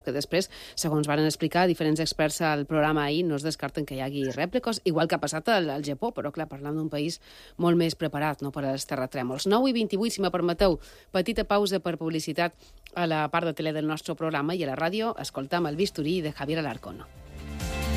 que després, segons van explicar diferents experts al programa ahir, no es descarten que hi hagi rèpliques, igual que ha passat al Japó, però clar, parlant d'un país molt més preparat, no, per als terratrèmols. 9:28, si me permeteu, petita pausa per publicitat a la part de tele del nostre programa i a la ràdio escoltam el bisturí de Javier Alarcón.